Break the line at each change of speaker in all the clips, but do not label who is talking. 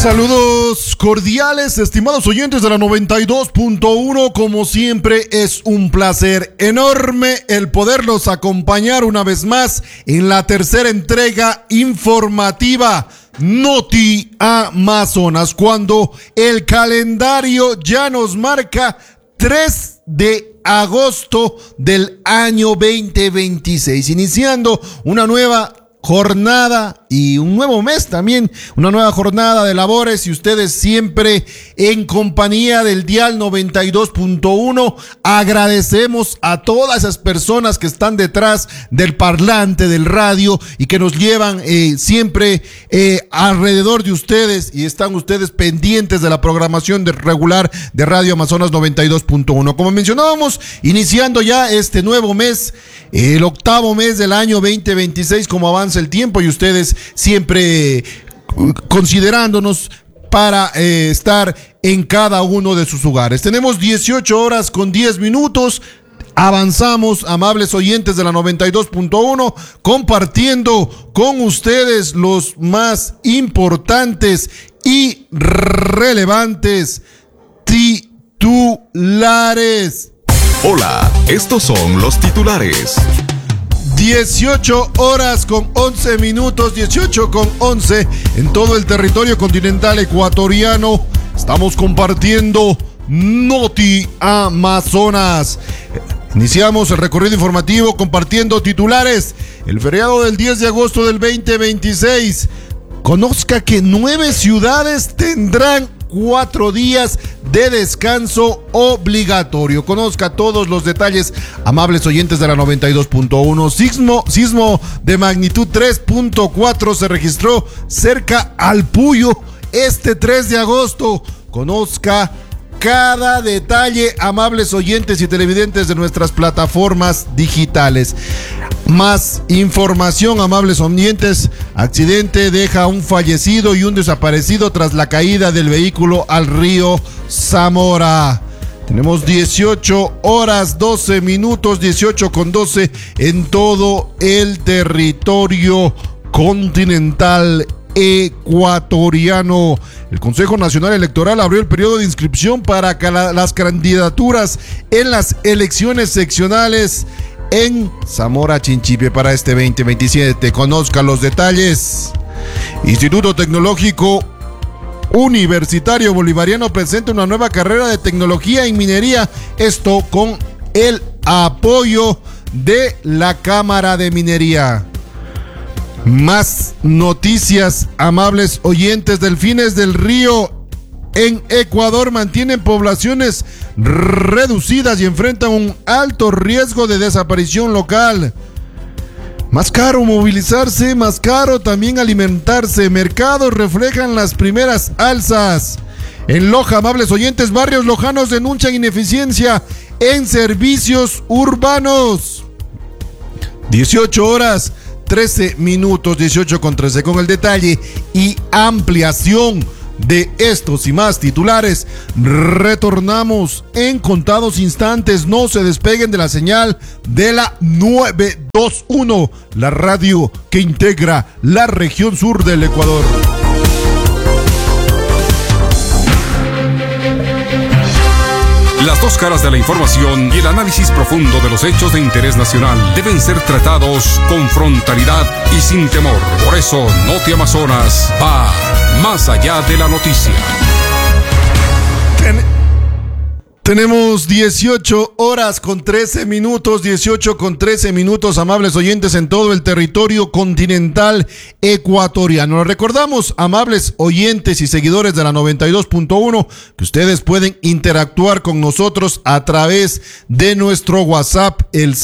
Saludos cordiales, estimados oyentes de la 92.1. Como siempre, es un placer enorme el poderlos acompañar una vez más en la tercera entrega informativa Noti Amazonas, cuando el calendario ya nos marca 3 de agosto del año 2026, iniciando una nueva jornada y un nuevo mes también, una nueva jornada de labores, y ustedes siempre en compañía del dial 92.1. Agradecemos a todas esas personas que están detrás del parlante, del radio, y que nos llevan siempre alrededor de ustedes, y están ustedes pendientes de la programación regular de Radio Amazonas 92.1. Como mencionábamos, iniciando ya este nuevo mes, el octavo mes del año 2026, como avanza el tiempo, y ustedes siempre considerándonos para estar en cada uno de sus hogares. Tenemos 18 horas con 10 minutos. Avanzamos, amables oyentes de la 92.1, compartiendo con ustedes los más importantes y relevantes titulares.
Hola, estos son los titulares.
18 horas con 11 minutos, 18 con 11 en todo el territorio continental ecuatoriano. Estamos compartiendo Noti Amazonas. Iniciamos el recorrido informativo compartiendo titulares. El feriado del 10 de agosto del 2026. Conozca que 9 ciudades tendrán 4 días de descanso obligatorio. Conozca todos los detalles, amables oyentes de la 92.1. Sismo de magnitud 3.4 se registró cerca al Puyo este 3 de agosto. Conozca cada detalle, amables oyentes y televidentes de nuestras plataformas digitales. Más información, amables oyentes. Accidente deja un fallecido y un desaparecido tras la caída del vehículo al río Zamora. Tenemos 18 horas 12 minutos, 18 con 12 en todo el territorio continental ecuatoriano. El Consejo Nacional Electoral abrió el periodo de inscripción para las candidaturas en las elecciones seccionales en Zamora Chinchipe para este 2027. Conozca los detalles. Instituto Tecnológico Universitario Bolivariano presenta una nueva carrera de tecnología en minería, esto con el apoyo de la Cámara de Minería. Más noticias, amables oyentes. Delfines del Río en Ecuador mantienen poblaciones reducidas y enfrentan un alto riesgo de desaparición local. Más caro movilizarse, más caro también alimentarse. Mercados reflejan las primeras alzas. En Loja, amables oyentes, barrios lojanos denuncian ineficiencia en servicios urbanos. 18 horas 13 minutos, 18 con 13, con el detalle y ampliación de estos y más titulares. Retornamos en contados instantes. No se despeguen de la señal de la 921, la radio que integra la región sur del Ecuador.
Las dos caras de la información y el análisis profundo de los hechos de interés nacional deben ser tratados con frontalidad y sin temor. Por eso, Noti Amazonas va más allá de la noticia.
Tenemos 18 horas con 13 minutos, 18 con 13 minutos, amables oyentes en todo el territorio continental ecuatoriano. Recordamos, amables oyentes y seguidores de la 92.1, que ustedes pueden interactuar con nosotros a través de nuestro WhatsApp, el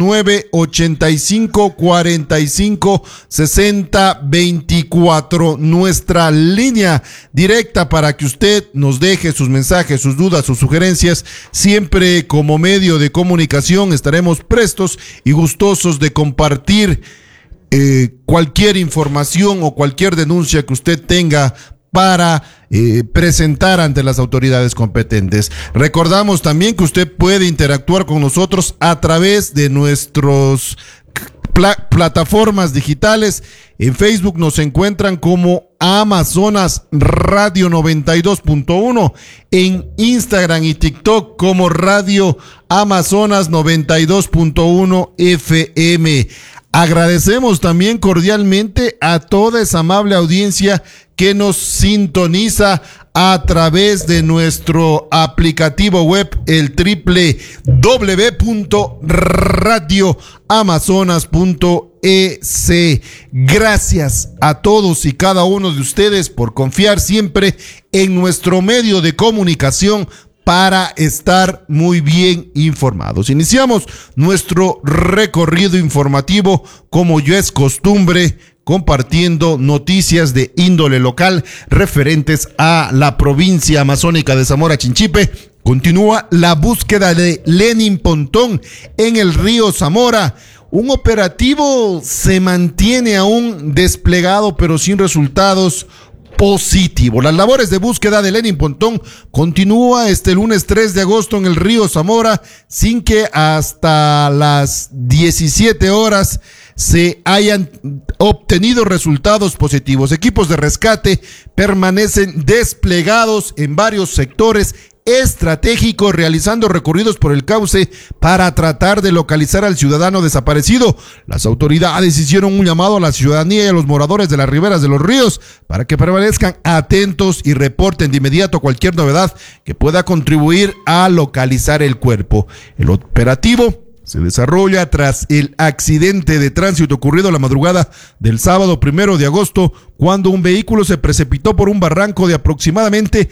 0985 45 60 24, nuestra línea directa para que usted nos deje sus mensajes, sus dudas, sus sugerencias. Siempre como medio de comunicación estaremos prestos y gustosos de compartir cualquier información o cualquier denuncia que usted tenga para presentar ante las autoridades competentes. Recordamos también que usted puede interactuar con nosotros a través de nuestros plataformas digitales. En Facebook nos encuentran como Amazonas Radio 92.1, en Instagram y TikTok como Radio Amazonas 92.1 FM. Agradecemos también cordialmente a toda esa amable audiencia que nos sintoniza a través de nuestro aplicativo web, el www.radioamazonas.es. Gracias a todos y cada uno de ustedes por confiar siempre en nuestro medio de comunicación para estar muy bien informados. Iniciamos nuestro recorrido informativo, como ya es costumbre, compartiendo noticias de índole local referentes a la provincia amazónica de Zamora Chinchipe. Continúa la búsqueda de Lenin Pontón en el río Zamora. Un operativo se mantiene aún desplegado, pero sin resultados positivo. Las labores de búsqueda de Lenin Pontón continúa este lunes 3 de agosto en el río Zamora, sin que hasta las 17 horas se hayan obtenido resultados positivos. Equipos de rescate permanecen desplegados en varios sectores estratégicos, realizando recorridos por el cauce para tratar de localizar al ciudadano desaparecido. Las autoridades hicieron un llamado a la ciudadanía y a los moradores de las riberas de los ríos para que permanezcan atentos y reporten de inmediato cualquier novedad que pueda contribuir a localizar el cuerpo. El operativo se desarrolla tras el accidente de tránsito ocurrido la madrugada del sábado 1 de agosto, cuando un vehículo se precipitó por un barranco de aproximadamente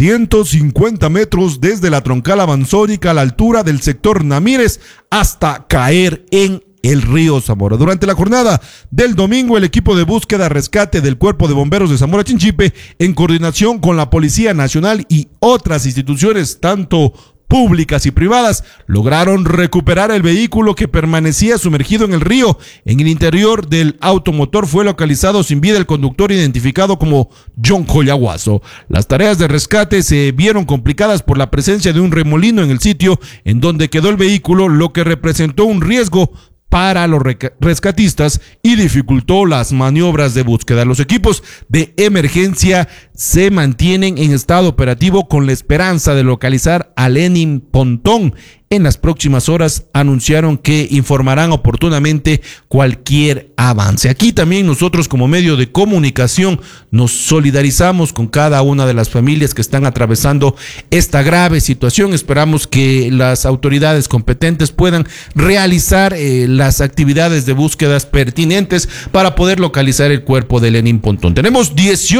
150 metros desde la troncal avanzónica a la altura del sector Namírez hasta caer en el río Zamora. Durante la jornada del domingo, el equipo de búsqueda rescate del Cuerpo de Bomberos de Zamora Chinchipe, en coordinación con la Policía Nacional y otras instituciones, tanto públicas y privadas, lograron recuperar el vehículo que permanecía sumergido en el río. En el interior del automotor fue localizado sin vida el conductor, identificado como John Collaguazo. Las tareas de rescate se vieron complicadas por la presencia de un remolino en el sitio en donde quedó el vehículo, lo que representó un riesgo para los rescatistas y dificultó las maniobras de búsqueda. Los equipos de emergencia se mantienen en estado operativo con la esperanza de localizar a Lenin Pontón. En las próximas horas anunciaron que informarán oportunamente cualquier avance. Aquí también nosotros, como medio de comunicación, nos solidarizamos con cada una de las familias que están atravesando esta grave situación. Esperamos que las autoridades competentes puedan realizar las actividades de búsquedas pertinentes para poder localizar el cuerpo de Lenin Pontón. Tenemos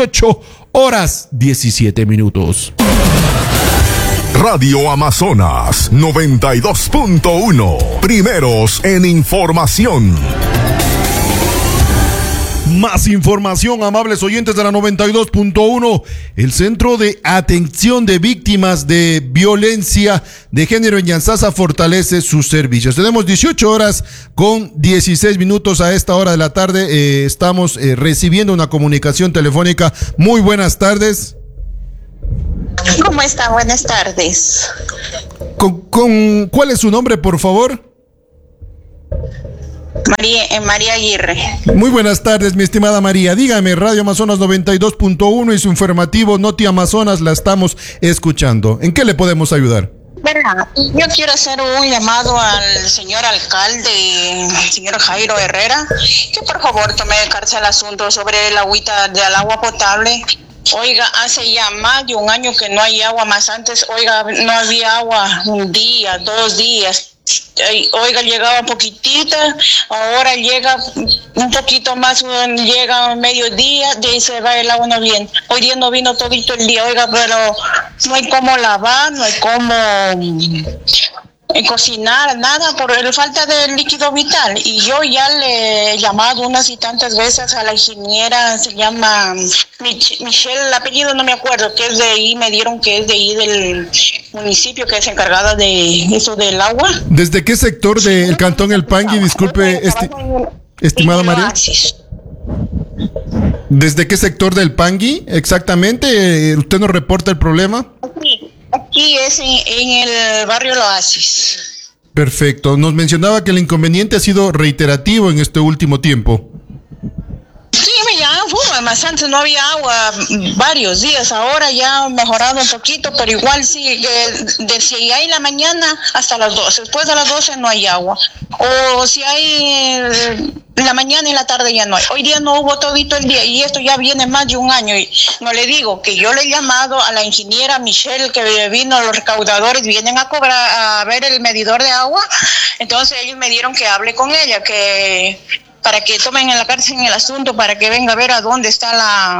18:17.
Radio Amazonas 92.1. Primeros en información.
Más información, amables oyentes de la 92.1. El Centro de Atención de Víctimas de Violencia de Género en Yantzaza fortalece sus servicios. Tenemos 18:16 a esta hora de la tarde. Estamos recibiendo una comunicación telefónica. Muy buenas tardes.
¿Cómo está? Buenas tardes.
¿Cuál es su nombre, por favor?
María Aguirre.
Muy buenas tardes, mi estimada María. Dígame, Radio Amazonas 92.1 y su informativo Noti Amazonas la estamos escuchando. ¿En qué le podemos ayudar?
Bueno, yo quiero hacer un llamado al señor alcalde, señor Jairo Herrera, que por favor tome de carta el asunto sobre el agüita del agua potable. Oiga, hace ya más de un año que no hay agua, más antes, oiga, no había agua un día, 2 días. Oiga, llegaba poquitita, ahora llega un poquito más, llega a mediodía, de ahí se va el agua no bien. Hoy día no vino todito el día, oiga, pero no hay cómo lavar, no hay cómo cocinar, nada, por la falta de líquido vital. Y yo ya le he llamado unas y tantas veces a la ingeniera, se llama Michelle, el apellido no me acuerdo, que es de ahí, me dieron que es de ahí del municipio, que es encargada de eso del agua.
¿Desde qué sector del cantón El Pangui, disculpe, estimada María? ¿Desde qué sector del Pangui exactamente? ¿Usted nos reporta el problema?
Aquí es en el barrio El Oasis.
Perfecto. Nos mencionaba que el inconveniente ha sido reiterativo en este último tiempo.
Sí, más antes no había agua varios días, ahora ya ha mejorado un poquito, pero igual sí, de si hay en la mañana hasta las 12, después de las 12 no hay agua, o si hay en la mañana y en la tarde ya no hay. Hoy día no hubo todito el día y esto ya viene más de un año y no le digo que yo le he llamado a la ingeniera Michelle que vino, los recaudadores vienen a cobrar, a ver el medidor de agua, entonces ellos me dieron que hable con ella, que para que tomen en la cárcel en el asunto, para que venga a ver a dónde está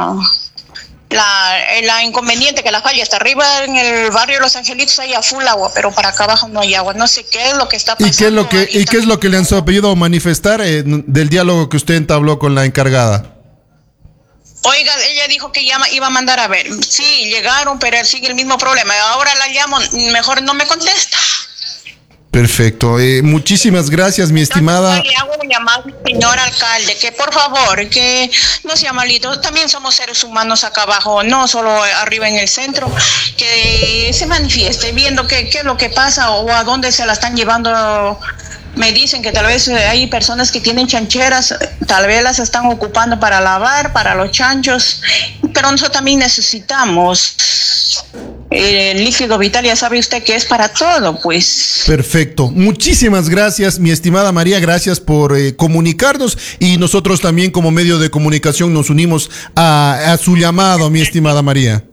la inconveniente, que la falla está arriba en el barrio de Los Angelitos, hay a full agua, pero para acá abajo no hay agua. No sé qué es lo que está pasando.
¿Y qué es lo que le han pedido manifestar del diálogo que usted entabló con la encargada?
Oiga, ella dijo que iba a mandar a ver. Sí, llegaron, pero sigue el mismo problema. Ahora la llamo, mejor no me contesta.
Perfecto. Muchísimas gracias, mi estimada.
Le hago un llamado, señor alcalde, que por favor, que no sea malito, también somos seres humanos acá abajo, no solo arriba en el centro, que se manifieste viendo qué es lo que pasa o a dónde se la están llevando. Me dicen que tal vez hay personas que tienen chancheras, tal vez las están ocupando para lavar, para los chanchos, pero nosotros también necesitamos el líquido vital, ya sabe usted que es para todo, pues.
Perfecto. Muchísimas gracias, mi estimada María, gracias por comunicarnos y nosotros también como medio de comunicación nos unimos a su llamado, mi estimada María.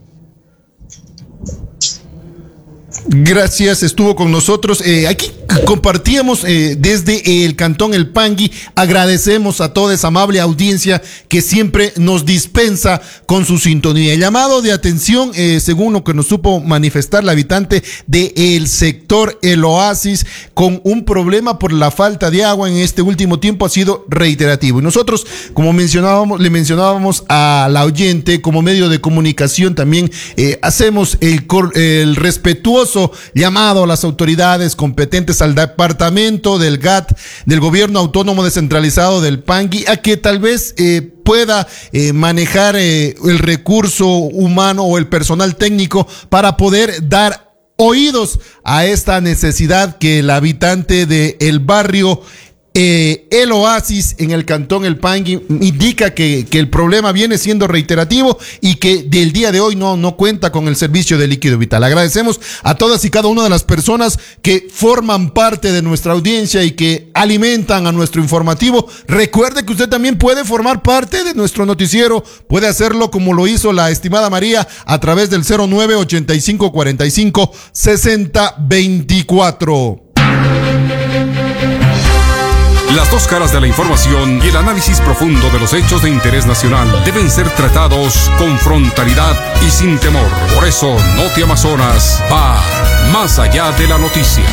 Gracias, estuvo con nosotros. Aquí compartíamos desde el Cantón El Pangui. Agradecemos a toda esa amable audiencia que siempre nos dispensa con su sintonía. El llamado de atención, según lo que nos supo manifestar la habitante del sector El Oasis, con un problema por la falta de agua en este último tiempo, ha sido reiterativo. Y nosotros, como le mencionábamos a la oyente, como medio de comunicación también hacemos el respetuoso llamado a las autoridades competentes, al departamento del GAT, del Gobierno Autónomo Descentralizado del Pangui, a que tal vez pueda manejar el recurso humano o el personal técnico para poder dar oídos a esta necesidad que el habitante del barrio El Oasis en el Cantón El Pangui indica que el problema viene siendo reiterativo y que del día de hoy no cuenta con el servicio de líquido vital. Agradecemos a todas y cada una de las personas que forman parte de nuestra audiencia y que alimentan a nuestro informativo. Recuerde que usted también puede formar parte de nuestro noticiero, puede hacerlo como lo hizo la estimada María a través del 09-8545-6024.
Las dos caras de la información y el análisis profundo de los hechos de interés nacional deben ser tratados con frontalidad y sin temor. Por eso, Noti Amazonas va más allá de la noticia.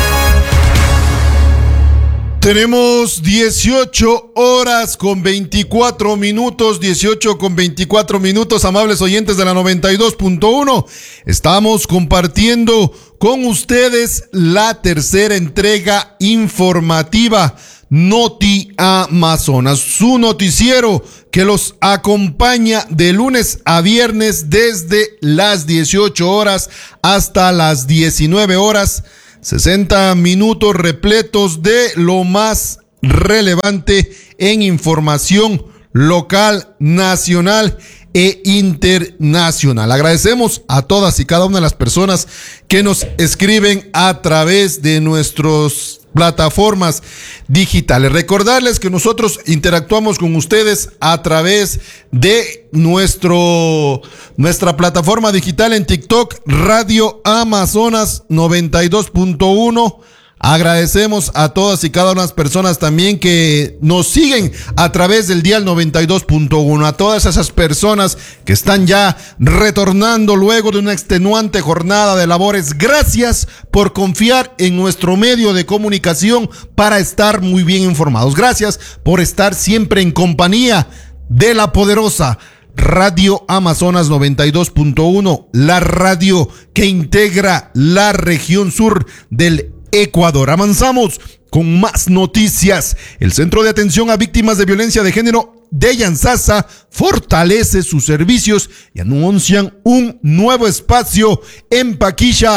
Tenemos 18 horas con 24 minutos, 18 con 24 minutos, amables oyentes de la 92.1. Estamos compartiendo con ustedes la tercera entrega informativa Noti Amazonas, su noticiero que los acompaña de lunes a viernes desde las 18 horas hasta las 19 horas. 60 minutos repletos de lo más relevante en información local, nacional e internacional. Agradecemos a todas y cada una de las personas que nos escriben a través de nuestras plataformas digitales. Recordarles que nosotros interactuamos con ustedes a través de nuestra plataforma digital en TikTok, Radio Amazonas 92.1. Agradecemos a todas y cada una de las personas también que nos siguen a través del dial 92.1, a todas esas personas que están ya retornando luego de una extenuante jornada de labores. Gracias por confiar en nuestro medio de comunicación para estar muy bien informados. Gracias por estar siempre en compañía de la poderosa Radio Amazonas 92.1, la radio que integra la región sur del Ecuador. Avanzamos con más noticias. El Centro de Atención a Víctimas de Violencia de Género de Yantzaza fortalece sus servicios y anuncian un nuevo espacio en Paquilla.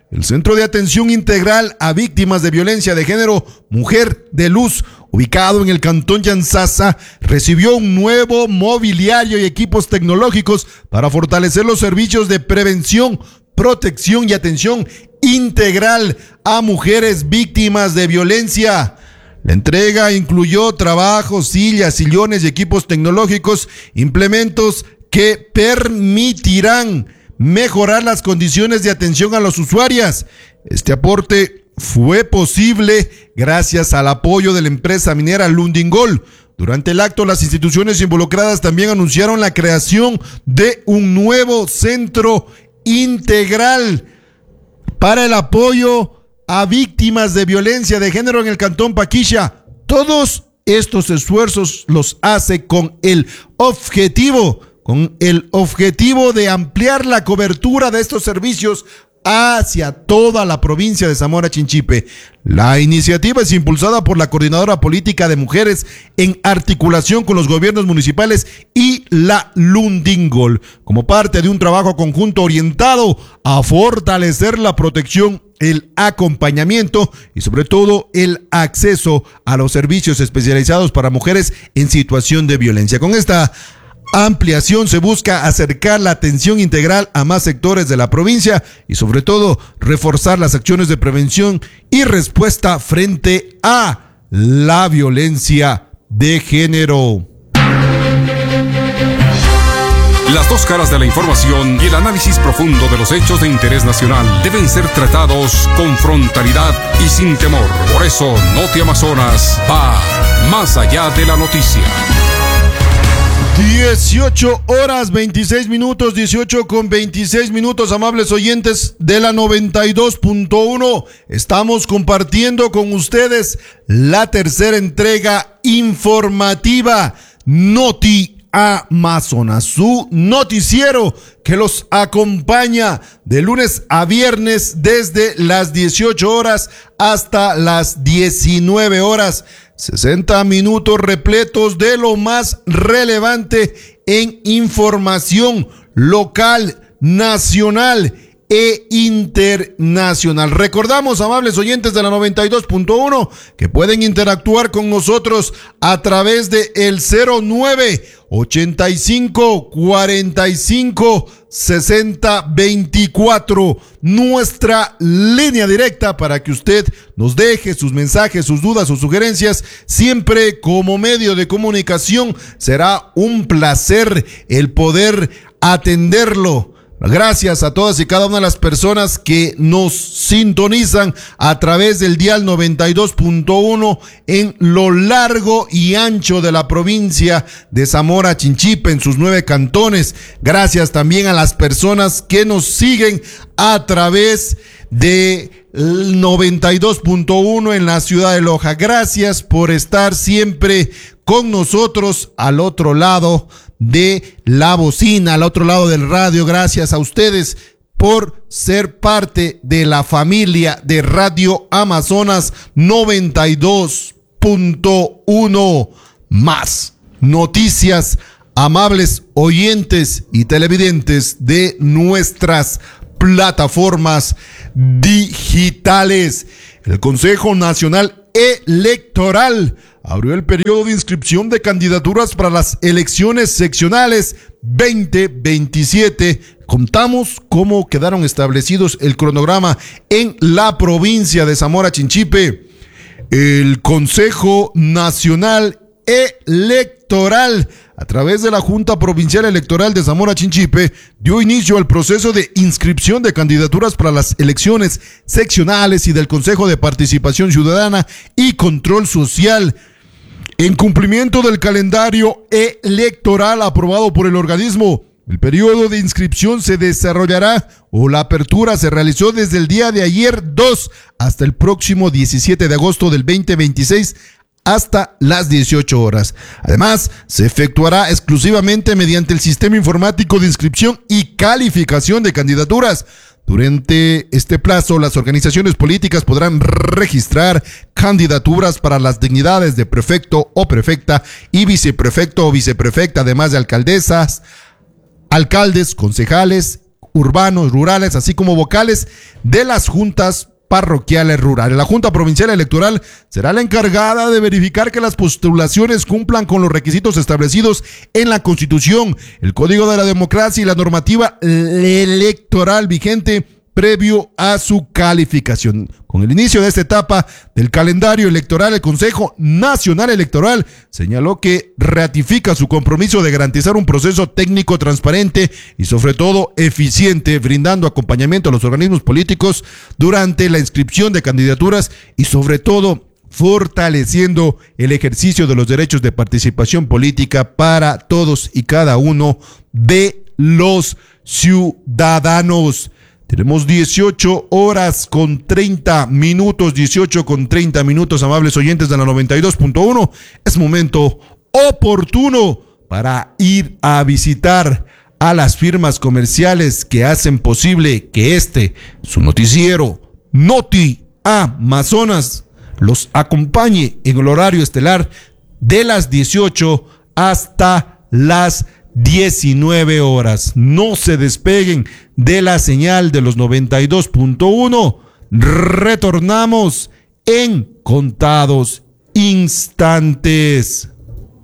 el Centro de Atención Integral a Víctimas de Violencia de Género Mujer de Luz, ubicado en el Cantón Yanzasa, recibió un nuevo mobiliario y equipos tecnológicos para fortalecer los servicios de prevención, protección y atención integral a mujeres víctimas de violencia. La entrega incluyó trabajos, sillas, sillones y equipos tecnológicos, implementos que permitirán mejorar las condiciones de atención a las usuarias. Este aporte fue posible gracias al apoyo de la empresa minera Lundin-Gold. Durante el acto, las instituciones involucradas también anunciaron la creación de un nuevo centro integral para el apoyo a víctimas de violencia de género en el Cantón Paquisha. Todos estos esfuerzos los hace con el objetivo de ampliar la cobertura de estos servicios hacia toda la provincia de Zamora Chinchipe. La iniciativa es impulsada por la Coordinadora Política de Mujeres en articulación con los gobiernos municipales y la Lundin-Gold, como parte de un trabajo conjunto orientado a fortalecer la protección, el acompañamiento y sobre todo el acceso a los servicios especializados para mujeres en situación de violencia. Con esta ampliación se busca acercar la atención integral a más sectores de la provincia y sobre todo reforzar las acciones de prevención y respuesta frente a la violencia de género.
Las dos caras de la información y el análisis profundo de los hechos de interés nacional deben ser tratados con frontalidad y sin temor. Por eso, Noti Amazonas va más allá de la noticia.
18 horas 26 minutos, 18 con 26 minutos, amables oyentes de la 92.1. Estamos compartiendo con ustedes la tercera entrega informativa Noti Amazonas, su noticiero que los acompaña de lunes a viernes desde las 18 horas hasta las 19 horas. 60 minutos repletos de lo más relevante en información local, nacional e internacional. Recordamos, amables oyentes de la 92.1, que pueden interactuar con nosotros a través de el 09-85-45-60-24, nuestra línea directa para que usted nos deje sus mensajes, sus dudas, sus sugerencias, siempre como medio de comunicación. Será un placer el poder atenderlo. Gracias a todas y cada una de las personas que nos sintonizan a través del dial 92.1 en lo largo y ancho de la provincia de Zamora Chinchipe, en sus 9 cantones. Gracias también a las personas que nos siguen a través de 92.1 en la ciudad de Loja. Gracias por estar siempre con nosotros al otro lado de la bocina, al otro lado del radio. Gracias a ustedes por ser parte de la familia de Radio Amazonas 92.1. Más noticias, amables oyentes y televidentes de nuestras plataformas digitales. El Consejo Nacional Electoral abrió el periodo de inscripción de candidaturas para las elecciones seccionales 2027. Contamos cómo quedaron establecidos el cronograma en la provincia de Zamora Chinchipe. El Consejo Nacional Electoral, a través de la Junta Provincial Electoral de Zamora Chinchipe, dio inicio al proceso de inscripción de candidaturas para las elecciones seccionales y del Consejo de Participación Ciudadana y Control Social. En cumplimiento del calendario electoral aprobado por el organismo, el periodo de inscripción se desarrollará o la apertura se realizó desde el día de ayer 2 hasta el próximo 17 de agosto del 2026 hasta las 18 horas. Además, se efectuará exclusivamente mediante el sistema informático de inscripción y calificación de candidaturas. Durante este plazo, las organizaciones políticas podrán registrar candidaturas para las dignidades de prefecto o prefecta y viceprefecto o viceprefecta, además de alcaldesas, alcaldes, concejales urbanos, rurales, así como vocales de las juntas parroquiales rurales. La Junta Provincial Electoral será la encargada de verificar que las postulaciones cumplan con los requisitos establecidos en la Constitución, el Código de la Democracia y la normativa electoral vigente previo a su calificación. Con el inicio de esta etapa del calendario electoral, el Consejo Nacional Electoral señaló que ratifica su compromiso de garantizar un proceso técnico transparente y sobre todo eficiente, brindando acompañamiento a los organismos políticos durante la inscripción de candidaturas y sobre todo fortaleciendo el ejercicio de los derechos de participación política para todos y cada uno de los ciudadanos. Tenemos 18 horas con 30 minutos, 18 con 30 minutos, amables oyentes de la 92.1. Es momento oportuno para ir a visitar a las firmas comerciales que hacen posible que su noticiero, Noti Amazonas, los acompañe en el horario estelar de las 18 hasta las 19 horas. No se despeguen de la señal de los 92.1. Retornamos en contados instantes.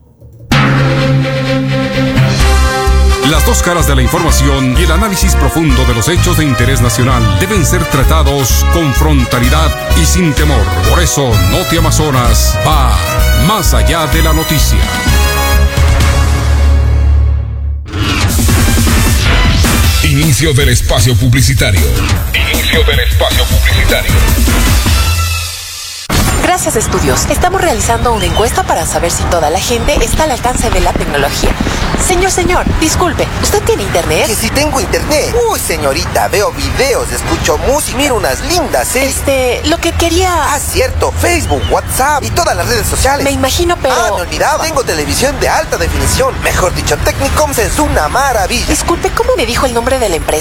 Las dos caras de la información y el análisis profundo de los hechos de interés nacional deben ser tratados con frontalidad y sin temor. Por eso, Noti Amazonas va más allá de la noticia.
Inicio del espacio publicitario. Inicio del espacio publicitario.
Gracias, Estudios. Estamos realizando una encuesta para saber si toda la gente está al alcance de la tecnología. Señor, disculpe, ¿usted tiene internet?
Que si tengo internet. Uy, señorita, veo videos, escucho música, miro unas lindas,
lo que quería...
Ah, cierto, Facebook, WhatsApp y todas las redes sociales.
Me imagino, pero...
Ah, me olvidaba. Tengo televisión de alta definición. Mejor dicho, Technicoms es una maravilla.
Disculpe, ¿cómo me dijo el nombre de la empresa?